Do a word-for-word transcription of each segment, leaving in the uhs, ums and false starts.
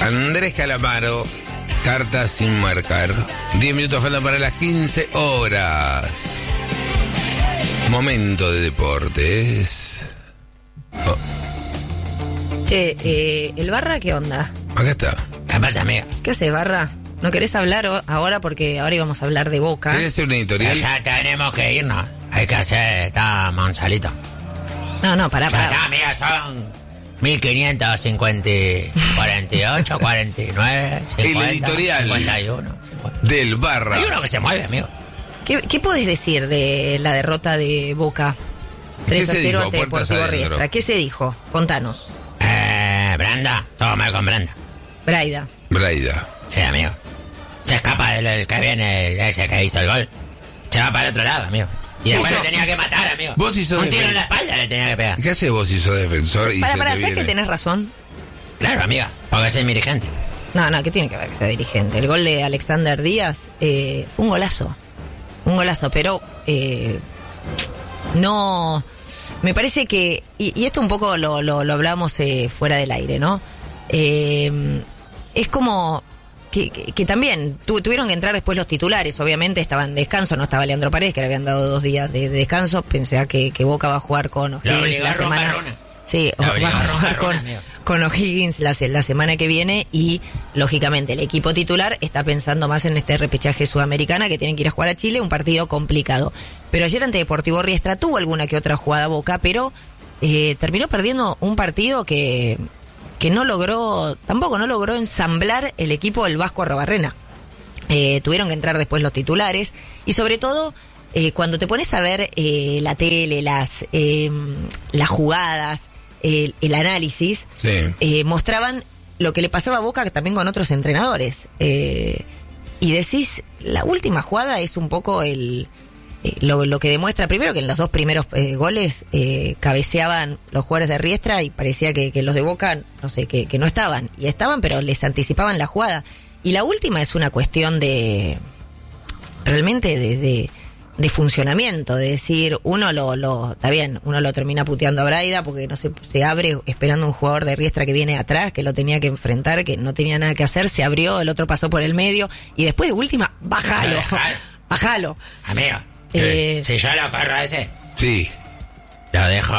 Andrés Calamaro, cartas sin marcar. diez minutos faltan para las quince horas. Momento de deportes. Oh. Che, eh, ¿el Barra qué onda? Acá está. ¿Qué pasa, amigo? ¿Qué haces, Barra? ¿No querés hablar o- ahora? Porque ahora íbamos a hablar de Boca. ¿Querés hacer una editorial? Ya tenemos que irnos. Hay que hacer... Está Monsalito. No, no, pará, Ya pará. está, amiga, son... mil quinientos cincuenta, cuarenta y ocho, cuarenta y nueve, cincuenta, El editorial. cincuenta y uno. cincuenta. Del Barra. Hay uno que se mueve, amigo. ¿Qué, ¿Qué podés decir de la derrota de Boca? tres a se cero dijo? ante Puertas Deportivo adentro. Riestra. ¿Qué se dijo? Contanos. Eh, Brenda. Todo mal con Brenda. Braida. Braida. Sí, amigo. Se escapa del, del que viene, el- ese que hizo el gol. Se va para el otro lado, amigo. Y después Eso- le tenía que matar, amigo. Vos si sos Un tiro defen- en la espalda le tenía que pegar. ¿Qué haces vos si sos defensor y Para, se para, te ¿sabés viene? que tenés razón? Claro, amiga. Porque soy mi dirigente. No, no, ¿qué tiene que ver que sea dirigente? El gol de Alexander Díaz eh, fue un golazo. Un golazo, pero eh, no... Me parece que... Y, y esto un poco lo, lo, lo hablamos eh, fuera del aire, ¿no? Eh, es como... Que, que, que también tu, tuvieron que entrar después los titulares, obviamente estaban en descanso, no estaba Leandro Paredes, que le habían dado dos días de, de descanso, pensé que, que Boca va a jugar con Lo O'Higgins obligó la a romper semana... Runa. Sí, Lo va obligó a a romper jugar con, Runa, amigo. con O'Higgins la, se- la semana que viene y, lógicamente, el equipo titular está pensando más en este repechaje sudamericana que tienen que ir a jugar a Chile, un partido complicado. Pero ayer ante Deportivo Riestra tuvo alguna que otra jugada Boca, pero eh, terminó perdiendo un partido que, que no logró, tampoco no logró ensamblar el equipo del Vasco Arrobarrena. Eh, tuvieron que entrar después los titulares y sobre todo eh, cuando te pones a ver eh, la tele, las eh, las jugadas, el, el análisis, Sí. eh, mostraban lo que le pasaba a Boca también con otros entrenadores. Eh, y decís, la última jugada es un poco el eh, lo, lo que demuestra, primero que en los dos primeros eh, goles eh, cabeceaban los jugadores de Riestra y parecía que, que los de Boca, no sé, que, que no estaban. Y estaban, pero les anticipaban la jugada. Y la última es una cuestión de, realmente de, de, de funcionamiento, de decir, uno lo, lo, está bien, uno lo termina puteando a Braida porque no se, se abre esperando un jugador de Riestra que viene atrás, que lo tenía que enfrentar, que no tenía nada que hacer, se abrió, el otro pasó por el medio, y después de última, bájalo, Dejar. bájalo. Amigo. Eh, Si yo lo corro a ese, Sí. lo dejo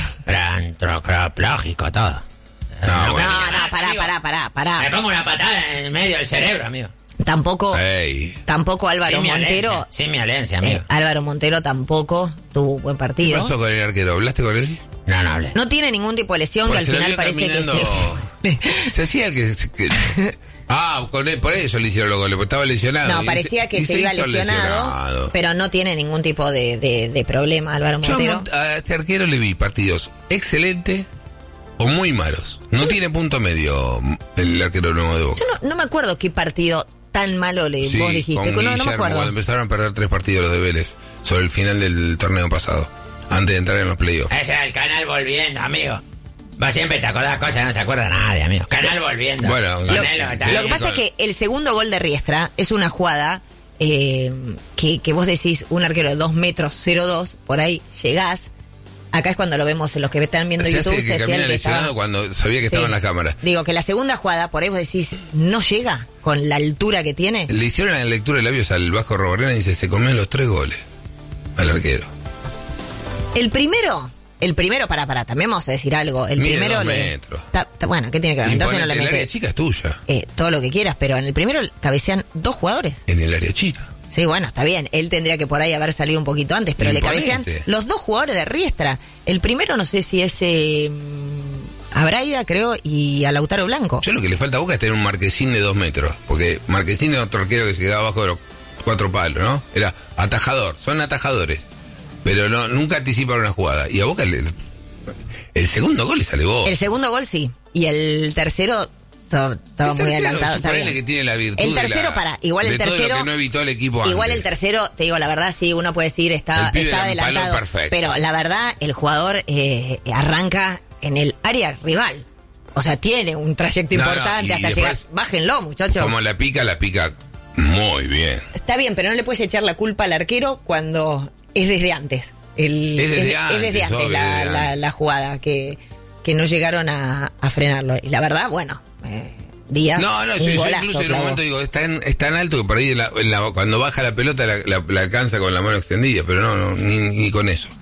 antrocroplógico todo. No, bueno. No, no, pará, pará, pará, Me pará. pongo una patada en medio del cerebro, amigo. Tampoco, Ey. tampoco Álvaro Sin Montero, violencia, sin violencia, amigo. eh, Álvaro Montero tampoco tuvo un buen ¿Qué partido. pasó con el arquero? ¿Hablaste con él? No, no hablé. No tiene ningún tipo de lesión, Pues que al se lo final vio parece caminando. que se... Se hacía el que... que- Ah, con él, por eso le hicieron los goles, porque estaba lesionado. No, Y parecía se- que y se, iba hizo lesionado, lesionado. pero no tiene ningún tipo de, de, de problema, Álvaro Yo a Montero. Mont- a este arquero le vi partidos excelentes o muy malos. No tiene punto medio el arquero nuevo de Boca. Yo no, no me acuerdo qué partido tan malo le Sí, vos dijiste. con No, no me Guillermo, acuerdo. cuando empezaron a perder tres partidos los de Vélez sobre el final del torneo pasado, antes de entrar en los playoffs. Ese es el canal volviendo, amigo. Vos siempre te acordás cosas que no se acuerda nadie, amigo. Canal volviendo. Bueno, Con lo- él, lo- está Lo bien. que pasa es que el segundo gol de Riestra es una jugada eh, que, que vos decís, un arquero de dos metros cero dos, por ahí llegás. Acá es cuando lo vemos en los que están viendo Se YouTube. hace se que decía camina el que lesionado estaba- cuando sabía que Sí. estaba en la cámara. Digo que la segunda jugada, por ahí vos decís, no llega con la altura que tiene. Le hicieron la lectura de labios al Vasco Robarrena y dice, se comió los tres goles al arquero. El primero, el primero, para, para, también vamos a decir algo. El Mide primero dos le. metros. Ta- ta- bueno, ¿qué tiene que ver? Entonces no le Imponente, el área metes chica es tuya. eh, todo lo que quieras, pero en el primero cabecean dos jugadores. En el área chica. Sí, bueno, está bien. Él tendría que por ahí haber salido un poquito antes, pero Imponente. le cabecean los dos jugadores de Riestra. El primero no sé si es eh, a Braida, creo, y a Lautaro Blanco. Yo lo que le falta a Boca es tener un Marquesín de dos metros. Porque Marquesín es otro arquero que se quedaba abajo de los cuatro palos, ¿no? Era atajador, son atajadores. Pero no nunca anticipan una jugada. Y a Boca le, el segundo gol le sale gol. El segundo gol sí. Y el tercero estaba estaba El muy tercero, adelantado. sí, Está ponele bien. que tiene la virtud El de tercero, la- para, igual el de todo lo tercero. que no evitó el equipo Igual antes. el tercero, te digo la verdad, sí, uno puede decir está, El pibe está la empaló adelantado. perfecto. Pero la verdad, el jugador eh, arranca en el área rival. O sea, tiene un trayecto No, no, importante y hasta después, llegar. Bájenlo, muchachos. Como la pica, la pica muy bien. Está bien, pero no le puedes echar la culpa al arquero cuando es desde antes. El, Es desde es antes, desde antes obvio, la, desde la- antes. la jugada, que, que no llegaron a, a frenarlo. Y la verdad, bueno, eh, Díaz. No, no, un yo, yo golazo incluso en un clavó. momento digo, es tan, es tan alto que por ahí en la- en la- cuando baja la pelota la, la- la alcanza con la mano extendida, pero no, no ni, ni con eso.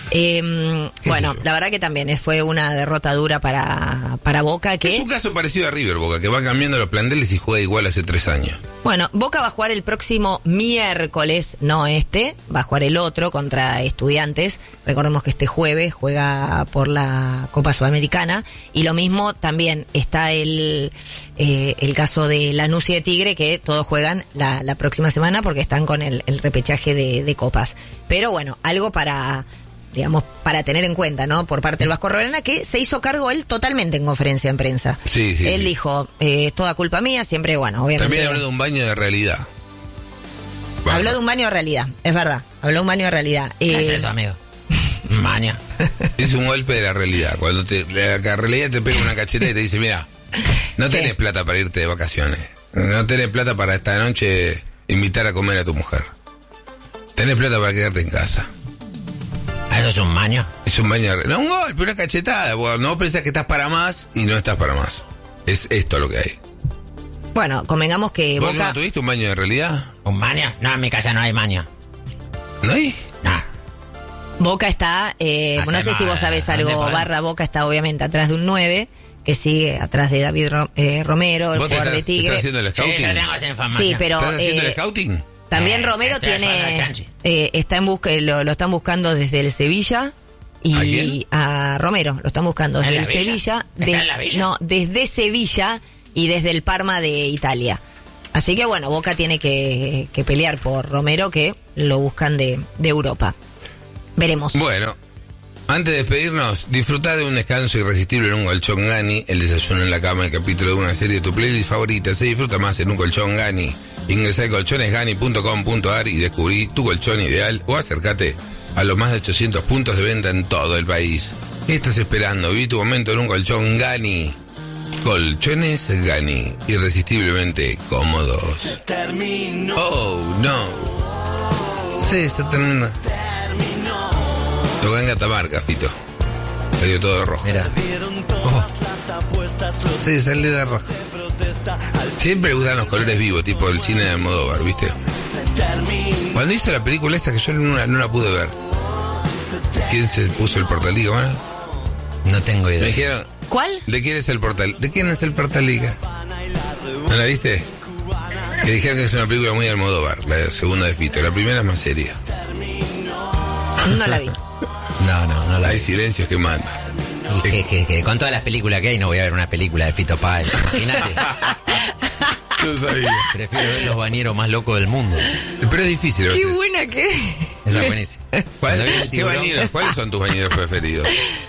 Eh, bueno, sé yo? la verdad que también eh, fue una derrota dura para, para Boca, que Es un caso parecido a River, Boca, que va cambiando los planteles y juega igual hace tres años. Bueno, Boca va a jugar el próximo miércoles, no este, va a jugar el otro contra Estudiantes. Recordemos que este jueves juega por la Copa Sudamericana. Y lo mismo también está el eh, el caso de Lanús y de Tigre, que todos juegan la, la próxima semana porque están con el, el repechaje de, de copas. Pero bueno, algo para... digamos, para tener en cuenta, ¿no? Por parte del Vasco Arana, que se hizo cargo él totalmente en conferencia de prensa. Sí, sí, Él sí. dijo, eh, toda culpa mía, siempre, bueno, obviamente... También habló de un baño de realidad. Vamos. Habló de un baño de realidad, es verdad. Habló de un baño de realidad. ¿Qué es Eh, eso, amigo? Maña. Es un golpe de la realidad. Cuando te, la, la realidad te pega una cacheta y te dice, mira, no Sí. tenés plata para irte de vacaciones. No tenés plata para esta noche invitar a comer a tu mujer. Tenés plata para quedarte en casa. ¿Eso es un maño? Es un baño de realidad. No, un golpe, una cachetada. Vos no pensás que estás para más y no estás para más. Es esto lo que hay. Bueno, convengamos que ¿Vos Boca... no tuviste un baño de realidad? ¿Un maño? No, en mi casa no hay maño. ¿No hay? No. Boca está, eh, Hace no sé si mal, vos sabés ¿dónde algo, podemos? Barra Boca está obviamente atrás de un nueve, que sigue atrás de David Ro- eh, Romero, el ¿Vos te jugador estás, de estás Tigre. haciendo el Sí, scouting? yo tengo esa información. Sí, pero ¿Estás haciendo eh, el scouting? también Eh, Romero estoy jugando a tiene, chanchi. eh, está en busca, lo, lo están buscando desde el Sevilla. Y ¿A quién? a Romero, lo están buscando ¿En desde la el Villa? Sevilla. ¿Está de- en la Villa? No, desde Sevilla y desde el Parma de Italia. Así que bueno, Boca tiene que, que pelear por Romero, que lo buscan de, de Europa. Veremos. Bueno, antes de despedirnos, disfrutá de un descanso irresistible en un colchón Gani, el desayuno en la cama, el capítulo de una serie de tu playlist favorita. Se disfruta más en un colchón Gani. Ingresá a colchones gani punto com punto a r y descubrí tu colchón ideal o acércate a los más de ochocientos puntos de venta en todo el país. ¿Qué estás esperando? Viví tu momento en un colchón Gani. Colchones Gani, irresistiblemente cómodos. Oh, no. Sí, está terminando. Tocó en Catamarca, Fito. Salió todo rojo. Mira. Oh, Sí, salió de rojo. Siempre usan los colores vivos, tipo el cine de Almodóvar, ¿viste? Cuando hizo la película esa que yo no la, no la pude ver, ¿quién se puso el portaliga? Bueno, no tengo me idea. dijeron, ¿Cuál? ¿de quién es el portal? ¿De quién es el portaliga? ¿No la viste? Que dijeron que es una película muy Almodóvar, la segunda de Fito. La primera es más seria. No la vi. No, no, no la Hay vi. silencios que mandan. Y que, que, que con todas las películas que hay no voy a ver una película de Fito Páez. Imagínate. Yo sabía. Prefiero ver los bañeros más locos del mundo. Pero es difícil a Qué veces. buena que es. Esa es buenísima. ¿Cuál- Cuando viene el ¿Qué tiburón, bañeros? ¿Cuáles son tus bañeros preferidos?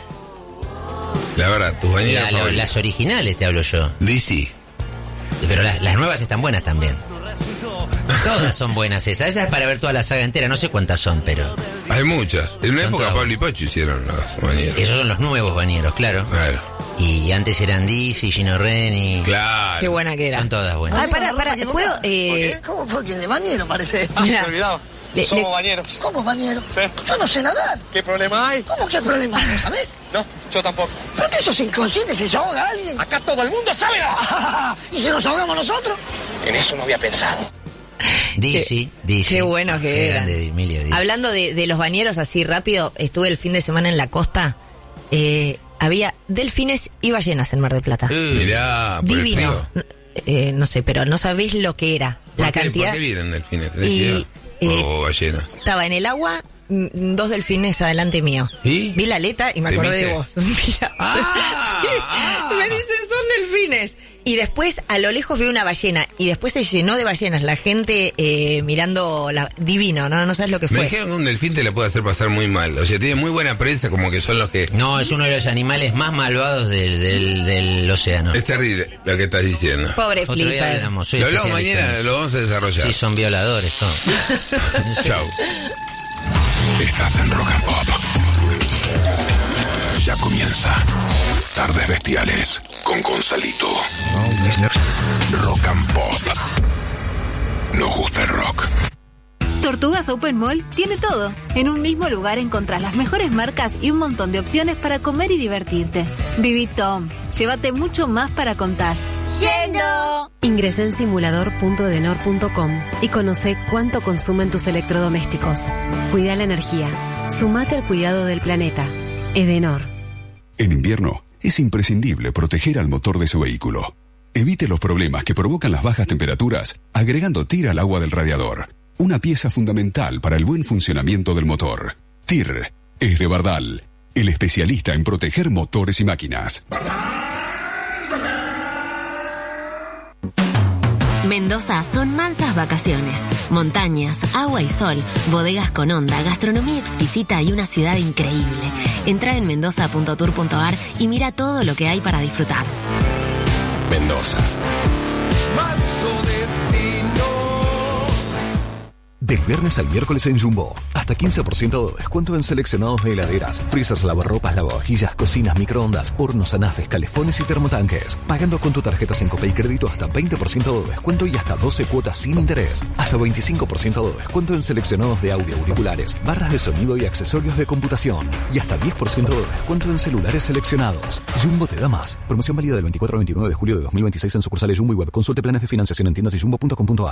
La verdad, tus bañeros la- la- favoritos. las originales te hablo yo. D C. Pero las, las nuevas están buenas también. Todas son buenas esas. Esa es para ver toda la saga entera. No sé cuántas son, pero Hay muchas. En una Son época todas Pablo y Pacho hicieron los bañeros. esos son los nuevos bañeros, claro. Claro. Y antes eran Dizzy, Gino Reni. Claro. Qué buena que era. Son todas buenas. Ah, pará, pará, ¿puedo? Eh, ¿Cómo fue que de bañero parece? Mirá. Ah, olvidado. Le- Somos le- bañeros. ¿Cómo bañero? Yo no sé nadar. ¿Qué problema hay? ¿Cómo qué problema hay? ¿No sabés? No, yo tampoco. ¿Pero qué sos inconsciente si se ahoga alguien? Acá todo el mundo sabe. ¿Y si nos ahogamos nosotros? En eso no había pensado. Dizzy, Dizzy. Qué bueno que Qué eran. grande, Emilio Dizzy. Hablando de, de los bañeros así rápido, estuve el fin de semana en la costa. Eh, había delfines y ballenas en Mar del Plata. Uh, Mirá, por el Divino. frío. Eh, no sé, pero no sabés lo que era. ¿Por La qué, cantidad. ¿Por qué vienen delfines? ¿Tenés Y, idea? eh, O ballenas. Estaba en el agua, mm, dos delfines adelante mío. ¿Y? Vi la aleta y me ¿Te acordé viste? de vos. Mira. Ah, Sí. ah. Me dicen, son delfines. Y después a lo lejos vi una ballena. Y después se llenó de ballenas. La gente eh, mirando la... divino, ¿no? No sabes lo que Me fue. dijeron que un delfín te la puede hacer pasar muy mal. O sea, tiene muy buena prensa, como que son los que... No, es uno de los animales más malvados del, del, del océano. Es terrible lo que estás diciendo. Pobre Otro día Flipper. hablamos, soy Lo hablamos especialista en mañana, eso. lo vamos a desarrollar. Sí, son violadores, todo. Chau. Estás en Rock and Pop. Ya comienza Tardes Bestiales con Gonzalito. Rock and Pop. Nos gusta el rock. Tortugas Open Mall tiene todo. En un mismo lugar encontrás las mejores marcas y un montón de opciones para comer y divertirte. Viví Tom. Llévate mucho más para contar. Yendo. Ingresé en simulador punto edenor punto com y conoce cuánto consumen tus electrodomésticos. Cuida la energía. Sumate al cuidado del planeta. Edenor. En invierno, es imprescindible proteger al motor de su vehículo. Evite los problemas que provocan las bajas temperaturas agregando T I R al agua del radiador. Una pieza fundamental para el buen funcionamiento del motor. T I R es de Bardal, el especialista en proteger motores y máquinas. Mendoza son mansas vacaciones, montañas, agua y sol, bodegas con onda, gastronomía exquisita y una ciudad increíble. Entra en mendoza punto tour punto ar y mira todo lo que hay para disfrutar. Mendoza. Manso destino. Del viernes al miércoles en Jumbo, hasta quince por ciento de descuento en seleccionados de heladeras, frisas, lavarropas, lavavajillas, cocinas, microondas, hornos, anafes, calefones y termotanques. Pagando con tu tarjeta Cincope y crédito hasta veinte por ciento de descuento y hasta doce cuotas sin interés. Hasta veinticinco por ciento de descuento en seleccionados de audio, auriculares, barras de sonido y accesorios de computación. Y hasta diez por ciento de descuento en celulares seleccionados. Jumbo te da más. Promoción válida del veinticuatro al veintinueve de julio de dos mil veintiséis en sucursales Jumbo y web. Consulte planes de financiación en tiendas y jumbo punto com punto ar.